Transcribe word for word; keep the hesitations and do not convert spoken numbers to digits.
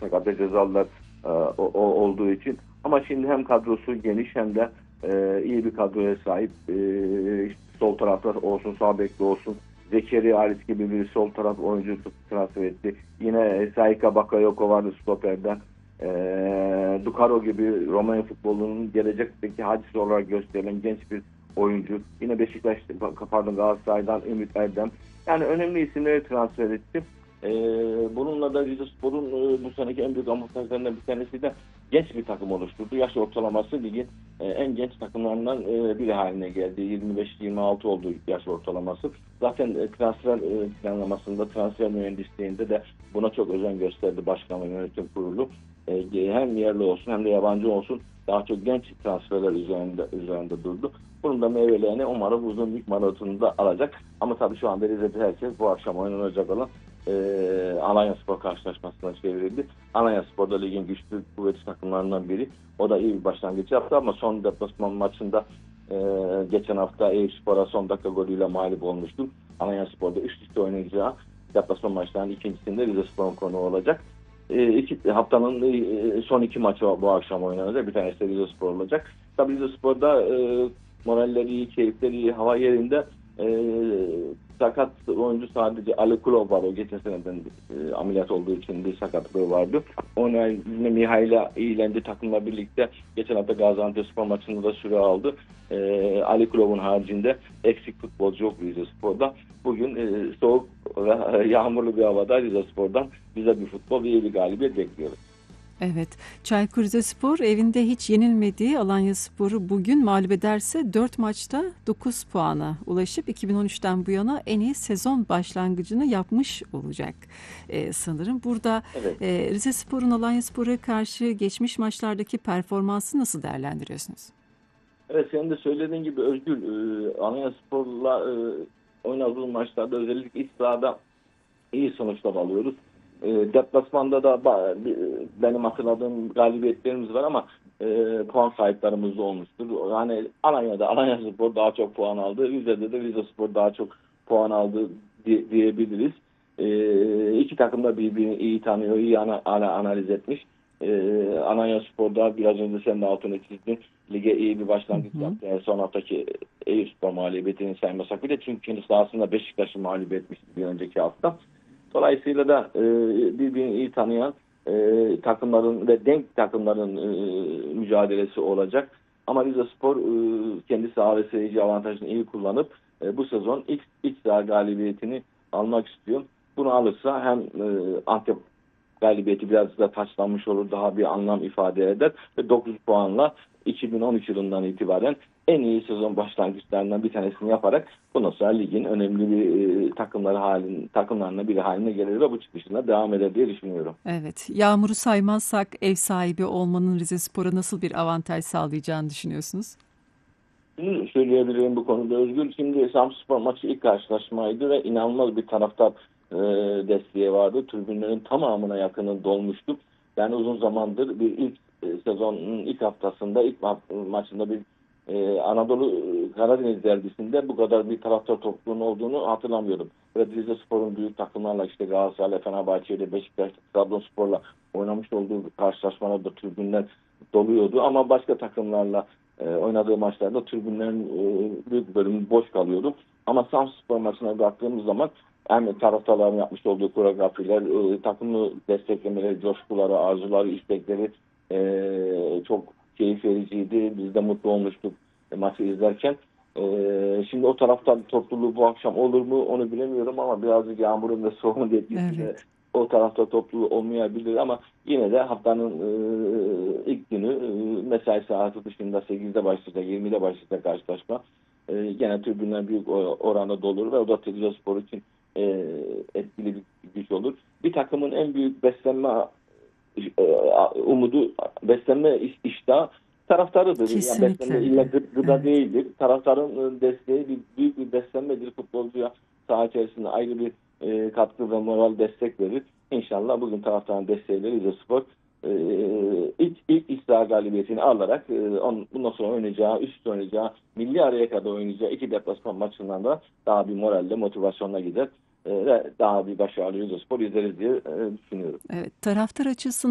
sakatlı cezalılar e, o, o olduğu için. Ama şimdi hem kadrosu geniş hem de e, iyi bir kadroya sahip. E, işte sol tarafta olsun, sağ bekli olsun. Zekeri Halis gibi bir sol taraf oyuncu transfer etti. Yine Saika Bakayoko vardı stoperden. E, Dukaro gibi Romanya futbolunun gelecekteki hacisi olarak gösterilen genç bir oyuncu. Yine Beşiktaş, pardon Galatasaray'dan Ümit Erdem. Yani önemli isimleri transfer etti. Ee, bununla da Rizespor'un e, bu seneki en büyük avantajlarından bir tanesi de genç bir takım oluşturdu. Yaş ortalaması ligin e, en genç takımlarından e, biri haline geldi. yirmi beş yirmi altı oldu yaş ortalaması. Zaten e, transfer e, planlamasında, transfer mühendisliğinde de buna çok özen gösterdi başkan ve yönetim kurulu. E, hem yerli olsun hem de yabancı olsun daha çok genç transferler üzerinde üzerinde durdu. Bunun da meyvelerini umarım uzun lig maratonunda alacak. Ama tabii şu anda Rize'de herkes bu akşam oynanacak olan e, Alanyaspor karşılaşmasına çevrildi. Alanyaspor da ligin güçlü kuvvetli takımlarından biri. O da iyi bir başlangıç yaptı ama son deplasman maçında e, geçen hafta Eyüpspor'a son dakika golüyle mağlup olmuştu. Alanyaspor'da üst üste oynayacağı deplasman maçlarının ikincisinde Rizespor'un konuğu olacak. E, iki, haftanın e, son iki maçı bu akşam oynanacak. Bir tanesi de Rizespor olacak. Tabii Rizespor'da e, moralleri iyi, keyifleri iyi, hava yerinde. E, sakat oyuncu sadece Ali Kulov var. O geçen seneden e, ameliyat olduğu için bir sakatlığı vardı. Ona yine Mihail'a iyilendi takımla birlikte. Geçen hafta Gaziantepspor maçında da süre aldı. E, Ali Kulov'un haricinde eksik futbolcu yok Rizespor'da. Bugün e, soğuk ve yağmurlu bir havada Rizespor'dan bize bir futbol ve iyi bir galibiyet bekliyoruz. Evet, Çaykur Rizespor evinde hiç yenilmediği Alanyaspor'u bugün mağlup ederse dört maçta dokuz puana ulaşıp iki bin on üçten bu yana en iyi sezon başlangıcını yapmış olacak ee, sanırım. Burada Evet. e, Rizespor'un Alanyaspor'a karşı geçmiş maçlardaki performansı nasıl değerlendiriyorsunuz? Evet, senin de söylediğin gibi Özgür, e, Alanyaspor'la e, oynadığı maçlarda özellikle iç sahada iyi sonuçlar alıyoruz. E, deplasmanda da ba- benim hatırladığım galibiyetlerimiz var ama e, puan kayıplarımız da olmuştur. Yani Alanya'da Alanyaspor daha çok puan aldı. Rize'de de Rizespor daha çok puan aldı diye, diyebiliriz. E, iki takım da birbirini iyi tanıyor, iyi ana, ana, analiz etmiş. E, Alanyaspor'da biraz önce sen de altını çizdin. Lige iyi bir Hı başlangıç hı. yaptı. Yani son haftaki Eyüpspor mağlubiyetini saymazsak bile çünkü kendi sahasında Beşiktaş'ı mağlup etmişti bir önceki hafta. Dolayısıyla da e, birbirini iyi tanıyan e, takımların ve denk takımların e, mücadelesi olacak. Ama Rizespor e, kendi saha ve seyirci avantajını iyi kullanıp e, bu sezon ilk iç saha galibiyetini almak istiyor. Bunu alırsa hem e, Antep galibiyeti biraz da taçlanmış olur, daha bir anlam ifade eder ve dokuz puanla iki bin on üç yılından itibaren en iyi sezon başlangıçlarından bir tanesini yaparak bundan sonra ligin önemli bir e, takımları halin, takımlarına biri haline gelir ve bu çıkışına devam eder diye düşünüyorum. Evet, yağmuru saymazsak ev sahibi olmanın Rizespor'a nasıl bir avantaj sağlayacağını düşünüyorsunuz? Şunu söyleyebilirim bu konuda Özgür. Şimdi Samsunspor maçı ilk karşılaşmaydı ve inanılmaz bir taraftar e, desteği vardı. Tribünlerin tamamına yakının dolmuştu. Yani uzun zamandır bir ilk e, sezonun ilk haftasında ilk ma- maçında bir e, Anadolu e, Karadeniz derbisinde bu kadar bir taraftar topluluğunun olduğunu hatırlamıyordum. Ve Rizespor'un büyük takımlarla işte Galatasaray, Fenerbahçe ile Beşiktaş, Trabzonspor'la oynamış olduğu karşılaşmalarda tribünler doluyordu ama başka takımlarla e, oynadığı maçlarda tribünlerin e, büyük bölümü boş kalıyordu. Ama Samsunspor maçına baktığımız zaman hem taraftarların yapmış olduğu koreografiler, e, takımı desteklemeleri, coşkuları, arzuları, istekleri e, çok keyif vericiydi. Biz de mutlu olmuştuk e, maçı izlerken. E, şimdi o taraftar topluluğu bu akşam olur mu onu bilemiyorum ama birazcık yağmurun ve soğuğun etkisiyle Evet. o tarafta topluluğu olmayabilir ama yine de haftanın e, ilk günü e, mesai saati dışında sekizde başlayacak, yirmide başlayacak karşılaşma. E, gene tribünler büyük oranda dolur ve o da Trabzonspor için e, etkili bir güç olur. Bir takımın en büyük beslenme e, umudu, beslenme iştahı taraftarıdır. Yani Kesinlikle beslenme illa öyle. gı- gıda Evet. değildir. Taraftarın e, desteği bir, büyük bir beslenmedir. Futbolcuya saha içerisinde ayrı bir e, katkı ve moral destek verir. İnşallah bugün taraftarın desteğiyle Rizespor e, ilk, ilk iç saha galibiyetini alarak e, on, bundan sonra oynayacağı, üst oynayacağı, milli araya kadar oynayacağı iki deplasman maçından da daha bir moralle, motivasyonla gider e, ve daha bir başarılı Rizespor izleriz diye e, düşünüyorum. Evet, taraftar açısından